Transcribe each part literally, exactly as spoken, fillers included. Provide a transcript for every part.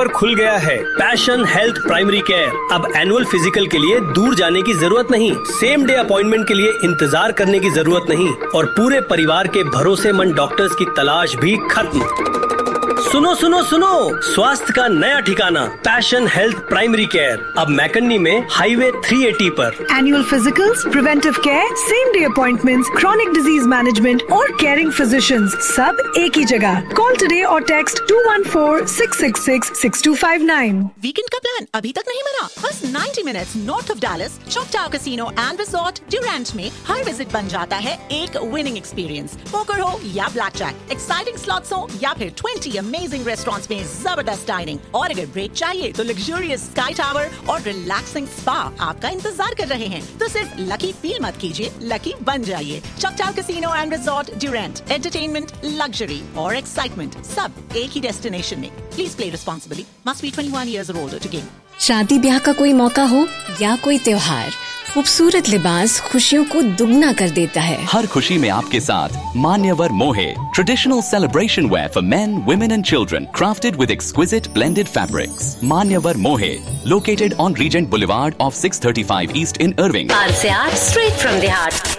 पर खुल गया है पैशन हेल्थ प्राइमरी केयर। अब एनुअल फिजिकल के लिए दूर जाने की जरूरत नहीं, सेम डे अपॉइंटमेंट के लिए इंतजार करने की जरूरत नहीं और पूरे परिवार के भरोसेमंद डॉक्टर्स की तलाश भी खत्म। सुनो सुनो सुनो, स्वास्थ्य का नया ठिकाना पैशन हेल्थ प्राइमरी केयर, अब मैकन्नी में हाईवे तीन सौ अस्सी पर। Annual physicals, preventive care, same day appointments, chronic disease management और केयरिंग फिजिशियंस, सब एक ही जगह। कॉल टुडे और text to one four six six six six to five nine. Weekend का प्लान अभी तक नहीं बना? बस ninety minutes north of Dallas, चॉकटाव casino and resort Durand में हर विजिट बन जाता है एक विनिंग एक्सपीरियंस। पोकर हो या ब्लैक जैक, एक्साइटिंग स्लॉट्स हो या फिर ट्वेंटी अमेजिंग रेस्टोरेंट्स में जबरदस्त डाइनिंग, और अगर ब्रेक चाहिए तो लग्जूरियस स्काई टावर और रिलैक्सिंग स्पा आपका इंतजार कर रहे हैं। तो सिर्फ लकी फील मत कीजिए, लकी बन जाइए। चॉकटाव casino and resort Durand, entertainment, luxury और एक्साइटमेंट सब एक ही डेस्टिनेशन में। Please play responsibly, must be twenty one years और ओल्डर टू गेम। शादी ब्याह का कोई मौका हो या कोई त्योहार, खूबसूरत लिबास खुशियों को दुगना कर देता है। हर खुशी में आपके साथ मान्यवर मोहे, traditional celebration where for main, women and children, crafted with exquisite blended fabrics. मान्यवर मोहे, located on reagent boulevard of six thirty five east in Irving. पाँच से आठ स्ट्रेट फ्रॉम द हार्ट।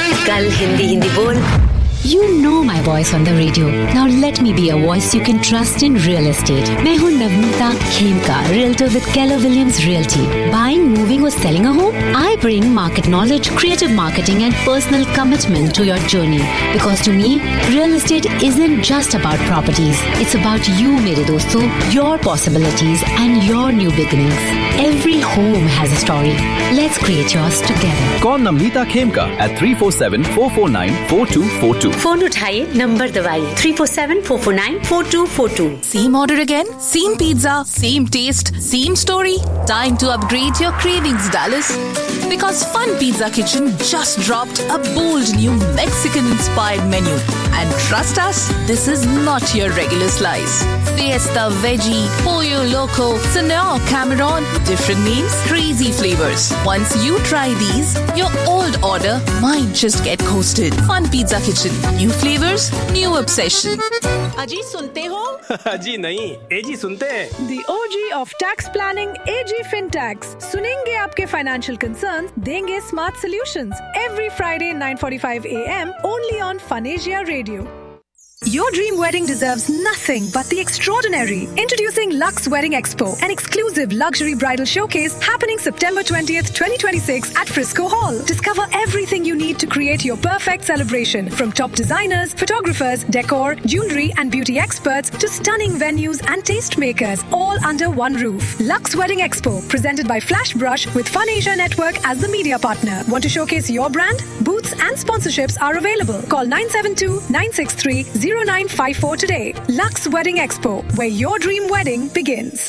कल हिंदी हिंदी बोल। You know my voice on the radio. Now let me be a voice you can trust in real estate. मैं हूँ Navneeta Khemka, realtor with Keller Williams Realty. Buying, moving or selling a home? I bring market knowledge, creative marketing and personal commitment to your journey. Because to me, real estate isn't just about properties. It's about you, मेरे दोस्तों, your possibilities and your new beginnings. Every home has a story. Let's create yours together. Call Navneeta Khemka at three four seven, four four nine, four two four two. Phone उठाइए, number दबाइए three four seven, four four nine, four two four two. Same order again? Same pizza? Same taste? Same story? Time to upgrade your cravings, Dallas. Because Fun Pizza Kitchen just dropped a bold new Mexican-inspired menu. And trust us, this is not your regular slice. Fiesta Veggie, Pollo Loco, Senor Cameron, different names, crazy flavors. Once you try these, your old order might just get coasted. Fun Pizza Kitchen. New flavors, new obsession. अजी सुनते हो? अजी नहीं, एजी सुनते हैं। The O G of tax planning, A G FinTax. सुनेंगे आपके financial concerns, देंगे smart solutions. Every Friday nine forty-five a m only on Funasia Radio. Your dream wedding deserves nothing but the extraordinary. Introducing Lux Wedding Expo, an exclusive luxury bridal showcase happening September twentieth, twenty twenty-six at Frisco Hall. Discover everything you need to create your perfect celebration, from top designers, photographers, decor, jewelry and beauty experts to stunning venues and tastemakers, all under one roof. Lux Wedding Expo, presented by Flash Brush with Funasia Network as the media partner. Want to showcase your brand? Booths and sponsorships are available. Call nine seven two, nine six three, zero nine five four today. Lux Wedding Expo, where your dream wedding begins.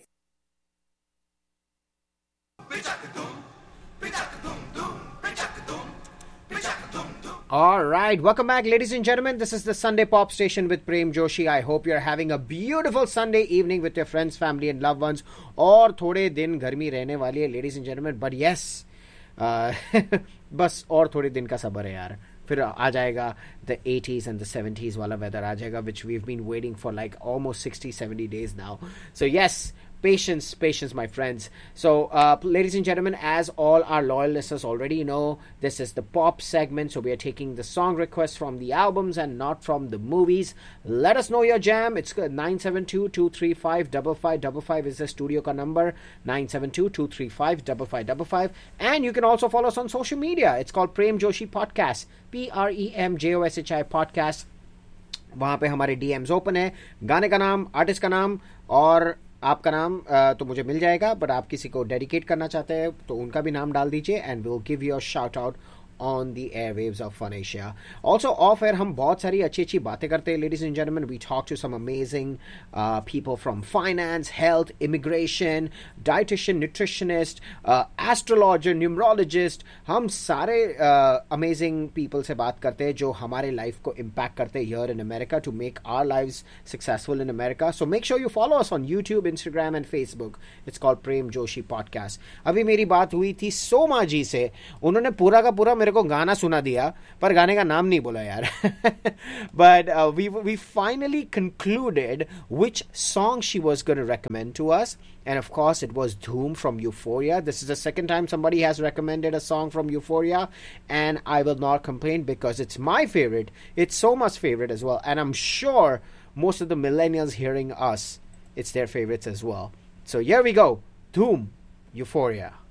All right, welcome back, ladies and gentlemen. This is the Sunday Pop Station with Prem Joshi. I hope you're having a beautiful Sunday evening with your friends, family, and loved ones. और थोड़े दिन गर्मी रहने वाली है, ladies and gentlemen. But yes, uh, बस और थोड़े दिन का सब्र है यार. फिर आ जाएगा the eighties and the seventies वाला weather आ जाएगा, which we've been waiting for like almost sixty, seventy days now. So yes, patience, patience, my friends. So, uh, ladies and gentlemen, as all our loyal listeners already know, this is the pop segment. So we are taking the song requests from the albums and not from the movies. Let us know your jam. It's nine seven two, two three five, five five five five is the studio ka number. nine seven two, two three five, five five five five. And you can also follow us on social media. It's called Prem Joshi Podcast. P R E M J O S H I Podcast. वहाँ पे हमारे D Ms open है. गाने का नाम, artist का नाम और आपका नाम तो मुझे मिल जाएगा, बट आप किसी को डेडिकेट करना चाहते हैं तो उनका भी नाम डाल दीजिए and we will give you a shout out on the airwaves of Funasia. Also off air हम बहुत सारी अच्छी अच्छी बातें करते हैं. Ladies and gentlemen, we talk to some amazing uh, people from finance, health, immigration, dietitian, nutritionist, uh, astrologer, numerologist. हम सारे uh, amazing people से बात करते हैं जो हमारे life को impact करते हैं here in America to make our lives successful in America. So make sure you follow us on YouTube, Instagram and Facebook. It's called Prem Joshi Podcast. अभी मेरी बात हुई थी सोमा जी से. उन्होंने पूरा का पूरा मेरे मेरे को गाना सुना दिया पर गाने का नाम नहीं बोला यार. But uh, we we finally concluded which song she was going to recommend to us. And of course, it was Dhoom from Euphoria. This is the second time somebody has recommended a song from Euphoria. And I will not complain because it's my favorite. It's so much favorite as well. And I'm sure most of the millennials hearing us, it's their favorites as well. So here we go. Dhoom, Euphoria.